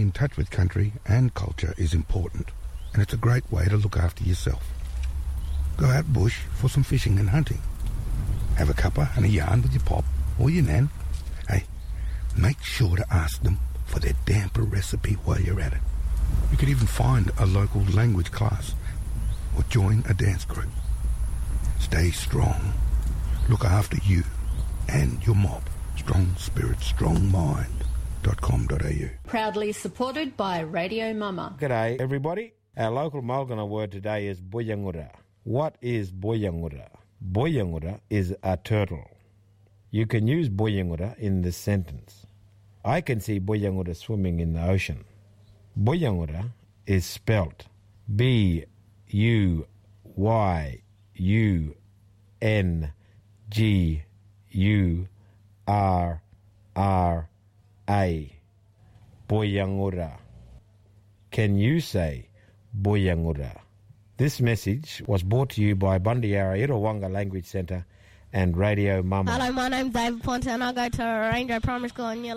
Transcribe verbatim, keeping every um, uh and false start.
in touch with country and culture is important, and it's a great way to look after yourself. Go out bush for some fishing and hunting. Have a cuppa and a yarn with your pop or your nan. Hey, make sure to ask them for their damper recipe while you're at it. You could even find a local language class or join a dance group. Stay strong. Look after you and your mob. Strong spirit, strong mind dot com dot a u. Proudly supported by Radio Mama. G'day, everybody. Our local Mulgana word today is boyangura. What is boyangura? Boyangura is a turtle. You can use boyangura in this sentence. I can see boyangura swimming in the ocean. Boyangura is spelt B U Y U N G U R R A. Boyangura. Can you say boyangura? This message was brought to you by Bundyara Irawanga Language Centre and Radio Mama. Hello, my name's David Ponte and I go to Rainbow Primary School in Year